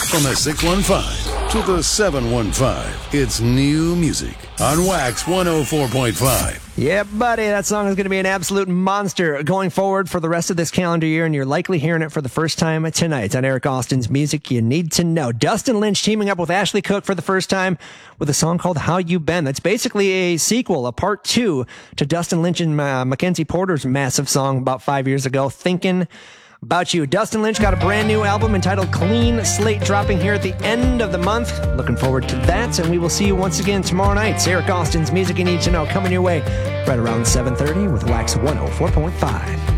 From the 615 to the 715, it's new music on Wax 104.5. Yeah, buddy, that song is going to be an absolute monster going forward for the rest of this calendar year, and you're likely hearing it for the first time tonight on Eric Austin's Music You Need to Know. Dustin Lynch teaming up with Ashley Cook for the first time with a song called How You Been. That's basically a sequel, a part 2 to Dustin Lynch and Mackenzie Porter's massive song about 5 years ago, Thinking About You. Dustin Lynch got a brand new album entitled Clean Slate dropping here at the end of the month. Looking forward to that, and we will see you once again tomorrow night. It's Eric Austin's Music You Need to Know coming your way right around 7:30 with Wax 104.5.